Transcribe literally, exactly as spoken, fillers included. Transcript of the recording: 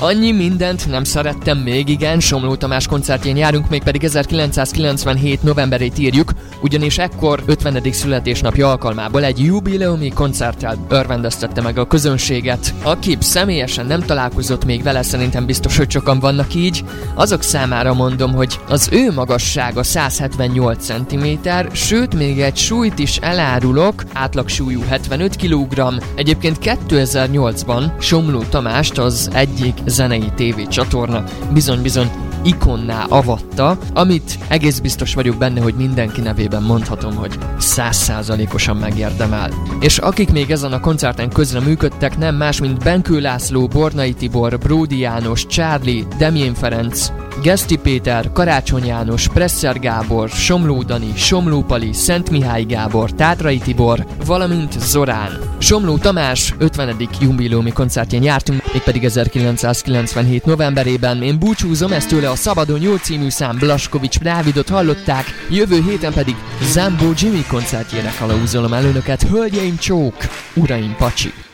Annyi mindent nem szerettem még, igen, Somló Tamás koncertjén járunk, mégpedig ezerkilencszázkilencvenhét novemberét írjuk, ugyanis ekkor ötvenedik születésnapja alkalmából egy jubileumi koncerttel örvendeztette meg a közönséget. Aki személyesen nem találkozott még vele, szerintem biztos, hogy sokan vannak így, azok számára mondom, hogy az ő magassága száz hetvennyolc centiméter, sőt még egy súlyt is elárulok, átlagsúlyú hetvenöt kilogramm. Egyébként kétezer-nyolcban Somló Tamást az egyik zenei tévécsatorna bizony-bizony ikonná avatta, amit egész biztos vagyok benne, hogy mindenki nevében mondhatom, hogy száz százalékosan megérdemel. És akik még ezen a koncerten közreműködtek, nem más, mint Benkő László, Bornai Tibor, Bródi János, Charlie, Demjén Ferenc, Geszti Péter, Karácsony János, Presser Gábor, Somló Dani, Somló Pali, Szent Mihály Gábor, Tátrai Tibor, valamint Zorán. Somló Tamás ötvenedik jubileumi koncertjén jártunk, mégpedig ezerkilencszázkilencvenhét novemberében. Én búcsúzom, ezt tőle a Szabadon Jó című szám, Blaskovics Dávidot hallották, jövő héten pedig Zambó Jimmy koncertjének kalauzolom el önöket. Hölgyeim csók, uraim pacsi!